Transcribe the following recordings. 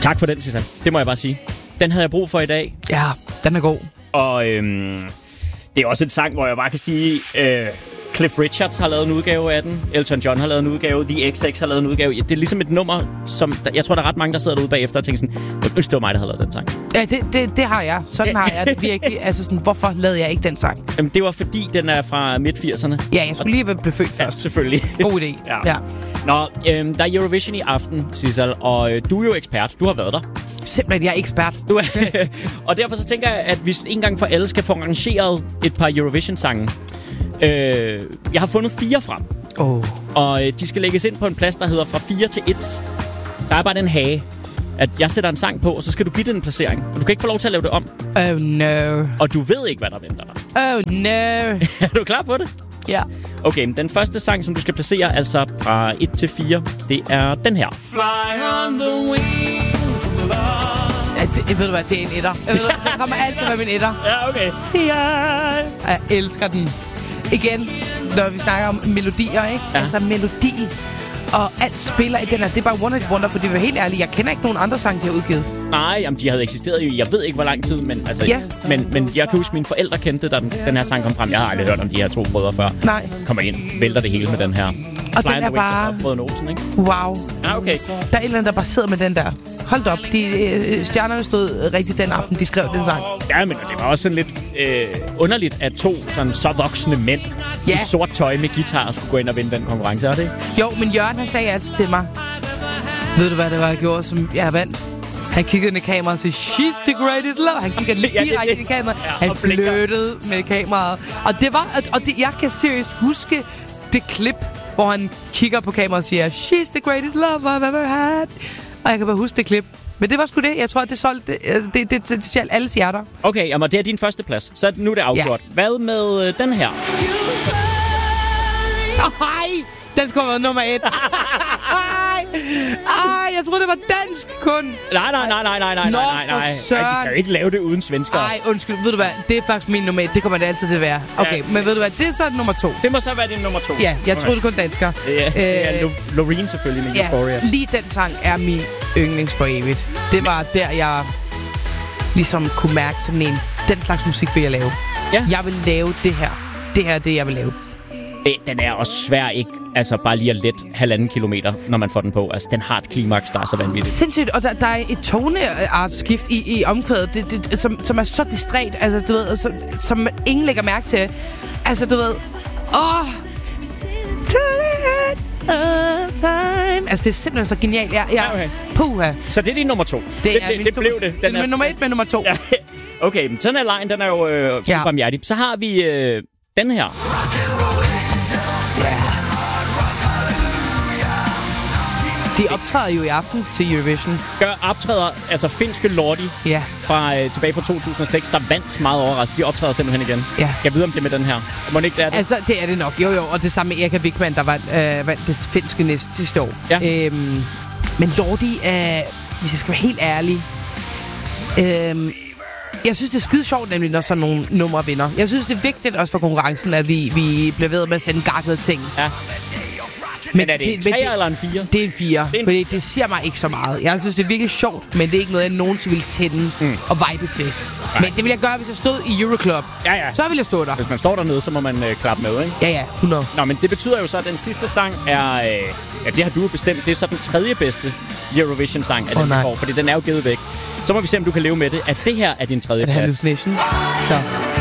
Tak for den, Sissel. Det må jeg bare sige. Den havde jeg brug for i dag. Ja, den er god. Og det er også en sang, hvor jeg bare kan sige... Cliff Richards har lavet en udgave af den. Elton John har lavet en udgave. The XX har lavet en udgave. Det er ligesom et nummer, som... Jeg tror, der er ret mange, der sidder derude bagefter og tænker sådan... Det var mig, der havde lavet den sang. Ja, det har jeg. Sådan har jeg det virkelig. Altså sådan, hvorfor lavede jeg ikke den sang? Jamen, det var fordi, den er fra midt-80'erne. Ja, jeg skulle lige blive født først. Ja, selvfølgelig. God idé. Ja. Nå, der er Eurovision i aften, Sissel, og du er jo ekspert. Du har været der. Simpelthen, jeg er ekspert. Og derfor så tænker jeg, at hvis en gang for alle skal få arrangeret et par Eurovision-sange. Jeg har fundet 4 frem. Og de skal lægges ind på en plads, der hedder fra 4 til 1. Der er bare den hage, at jeg sætter en sang på, og så skal du give den en placering. Og du kan ikke få lov til at lave det om. Oh no. Og du ved ikke, hvad der venter dig. Oh no. Er du klar på det? Ja. Okay, men den første sang, som du skal placere, altså fra 1 til 4, det er den her. Fly on the wings of love. Jeg ved du hvad, det er en etter. Det kommer altid med min etter. Ja, okay. Jeg elsker den. Igen, når vi snakker om melodier, ikke? Ja. Altså melodi og alt spiller i den her. Det er bare One Hit Wonder, for det var helt ærligt. Jeg kender ikke nogen andre sange, de har udgivet. Nej, jamen, de havde eksisteret i, jeg ved ikke hvor lang tid, men altså, ja. men jeg kan huske, mine forældre kendte, da den her sang kom frem. Jeg har aldrig hørt om de her 2 brødre før. Nej. Kommer ind, vælter det hele med den her. Og den er bare... Brødrene Olsen, ikke? Wow. Ja, okay. Der er en eller anden, der bare sidder med den der. Hold op, stjernerne stod rigtigt den aften, de skrev den sang. Ja, men det var også sådan lidt underligt, at 2 sådan så voksne mænd i sort tøj med guitar skulle gå ind og vinde den konkurrence, er det ikke? Jo, men Jørgen, han sagde altid til mig, ved du hvad det var, jeg gjorde, som jeg vandt? Han kiggede ind i kameraet og sagde, she's the greatest love. Han kiggede lige direkte ind i kameraet. Han flyttede med kameraet. Og det var, jeg kan seriøst huske det klip, hvor han kigger på kameraet og siger, she's the greatest love I've ever had. Og jeg kan bare huske det klip. Men det var sgu det. Jeg tror, at det solgte altså, det stjal alles hjerter. Okay, jamen det er din første plads. Så nu er det afgjort. Ja. Hvad med den her? Hej! Den skulle have været nummer 1. Jeg troede, det var dansk kun. Nej. De kan jo ikke lave det uden svensker. Nej, undskyld. Ved du hvad? Det er faktisk min nummer 1. Det kommer det altid til at være. Okay, men ved du hvad? Det er så nummer 2. Det må så være din nummer 2. Ja, jeg troede det kun dansker. Ja, Loreen selvfølgelig med Euphoria. Lige den sang er min yndlings for evigt. Det var der, jeg ligesom kunne mærke sådan en... Den slags musik vil jeg lave. Ja. Jeg vil lave det her. Det her er det, jeg vil lave. Den er også svær, ikke? Altså bare lige at lette 1,5 kilometer, når man får den på. Altså, den har et klimaks, der er så vanvittigt. Sindssygt, og der er et toneartskift i omkvædet, som er så distræt, altså, du ved, som ingen lægger mærke til. Altså, du ved... time. Altså, det er simpelthen så genialt. Okay. Puha. Så det er din nummer 2. Det blev det. Den er nummer 1 med nummer 2. Ja. Okay, men sådan er lejen, den er jo barmhjertig. Så har vi den her. De optræder jo i aften til Eurovision. Optræder, altså finske Lordi tilbage fra 2006, der vandt meget overraskende. De optræder simpelthen igen. Ja. Jeg ved om det med den her. Må det ikke det er det? Altså, det er det nok. Jo, og det samme med Erika Wigman, der vandt det finske sidste år. Ja. Men Lordi, hvis jeg skal være helt ærlig... jeg synes, det er skide sjovt, nemlig, når sådan nogle numre vinder. Jeg synes, det er vigtigt også for konkurrencen, at vi bliver ved med at sende gakkede ting. Ja. Men er det en 3 eller en 4? Det er en 4, fordi det siger mig ikke så meget. Jeg synes, det er virkelig sjovt, men det er ikke noget, jeg nogensinde ville tænde og vibe til. Nej. Men det ville jeg gøre, hvis jeg stod i Euroclub. Ja. Så ville jeg stå der. Hvis man står dernede, så må man klappe med, ikke? Ja, 100. Nå, men det betyder jo så, at den sidste sang er... det har du bestemt. Det er så den 3. bedste Eurovision-sang af den, vi får, fordi den er jo givet væk. Så må vi se, om du kan leve med det. At det her er din 3. plads. Er det Hallucination? Ja.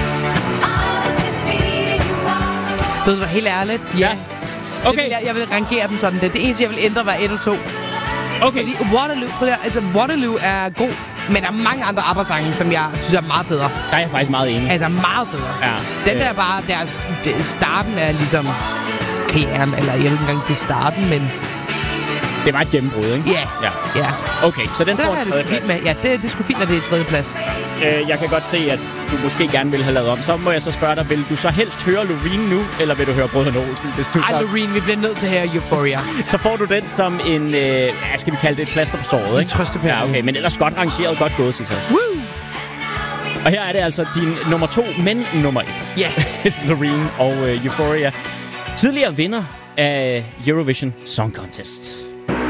Ved du hvad, helt ærligt? Ja. Okay. Jeg vil rangere dem sådan. Det eneste, jeg vil ændre, var 1 og 2. Okay. Fordi Waterloo er god, men der er mange andre ABBA-sange, som jeg synes er meget federe. Der er jeg faktisk meget enig. Altså meget federe. Ja. Den der bare, starten er ligesom karrieren, eller jeg ved ikke engang, det er starten, men... Det var et gennembrud, ikke? Ja. Okay, så den får en 3. plads. Ja, det er sgu fint, at det er 3. plads. Jeg kan godt se, at du måske gerne vil have lavet om. Så må jeg så spørge dig, vil du så helst høre Loreen nu, eller vil du høre Brødrene Olsen? Loreen, vi bliver nødt til at høre Euphoria. Så får du den som en, skal vi kalde det et plaster på såret, ikke? En trøstepære. Ja, okay, men ellers godt rangeret, godt gået, Sissel. Woo! Og her er det altså din nummer 2, men nummer 1. Ja. Loreen og Euphoria. Tidligere vinder af Eurovision Song Contest.